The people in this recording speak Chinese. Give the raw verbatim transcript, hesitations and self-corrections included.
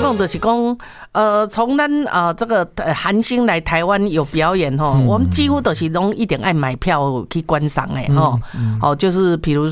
讲就是讲，呃，从咱呃这个韩星来台湾有表演吼，我们几乎都是拢一定爱买票去观赏诶吼，哦，就是比如。